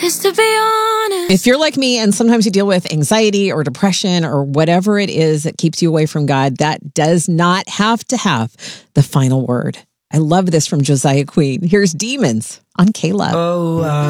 'Cause to be honest, If you're like me and sometimes you deal with anxiety or depression or whatever it is that keeps you away from God, that does not have to have the final word. I love this from Josiah Queen. Here's Demons on K-Love. Oh,